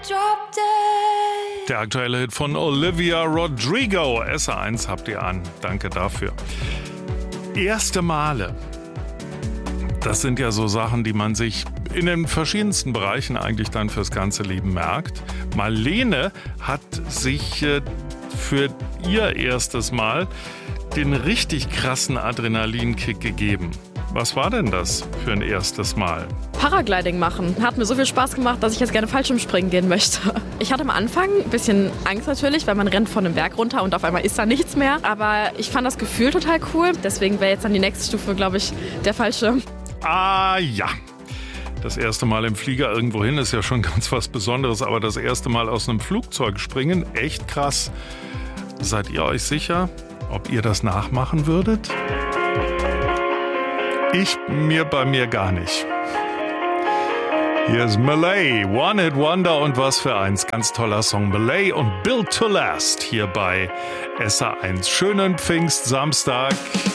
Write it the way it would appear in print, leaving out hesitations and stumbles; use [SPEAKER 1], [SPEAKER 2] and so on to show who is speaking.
[SPEAKER 1] Der aktuelle Hit von Olivia Rodrigo. SR1 habt ihr an. Danke dafür. Erste Male. Das sind ja so Sachen, die man sich in den verschiedensten Bereichen eigentlich dann fürs ganze Leben merkt. Marlene hat sich für ihr erstes Mal den richtig krassen Adrenalinkick gegeben. Was war denn das für ein erstes Mal?
[SPEAKER 2] Paragliding machen. Hat mir so viel Spaß gemacht, dass ich jetzt gerne Fallschirmspringen gehen möchte. Ich hatte am Anfang ein bisschen Angst natürlich, weil man rennt von einem Berg runter und auf einmal ist da nichts mehr. Aber ich fand das Gefühl total cool. Deswegen wäre jetzt dann die nächste Stufe, glaube ich, der Fallschirm.
[SPEAKER 1] Ah ja, das erste Mal im Flieger irgendwo hin ist ja schon ganz was Besonderes. Aber das erste Mal aus einem Flugzeug springen, echt krass. Seid ihr euch sicher, ob ihr das nachmachen würdet? Bei mir gar nicht. Hier ist Malay, One Hit Wonder und was für eins. Ganz toller Song. Malay und Built to Last hier bei SR1. Schönen Pfingstsamstag.